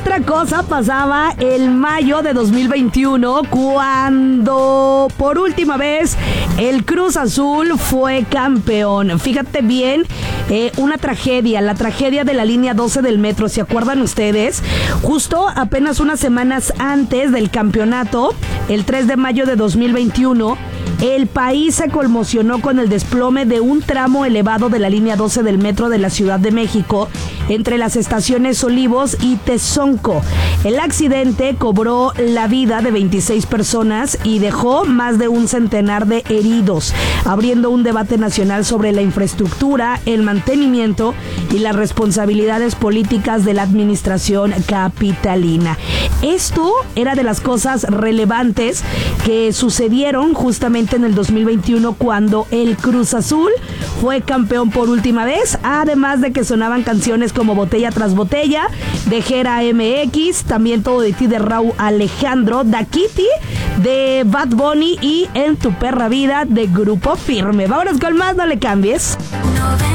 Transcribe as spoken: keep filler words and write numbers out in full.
otra cosa pasaba el mayo de dos mil veintiuno, cuando por última vez el Cruz Azul fue campeón. Fíjate bien, eh, una tragedia, la tragedia de la línea doce del metro, ¿se acuerdan ustedes? Justo apenas unas semanas antes del campeonato, el tres de mayo de dos mil veintiuno, el país se conmocionó con el desplome de un tramo elevado de la línea doce del metro de la Ciudad de México entre las estaciones Olivos y Tezonco. El accidente cobró la vida de veintiséis personas y dejó más de un centenar de heridos, abriendo un debate nacional sobre la infraestructura, el mantenimiento y las responsabilidades políticas de la administración capitalina. Esto era de las cosas relevantes que sucedieron justamente en el dos mil veintiuno, cuando el Cruz Azul fue campeón por última vez, además de que sonaban canciones como Botella tras Botella de Gera M X, también Todo de ti de Raúl Alejandro, Da Kitty de Bad Bunny y En tu perra vida de Grupo Firme. Vámonos con más, no le cambies.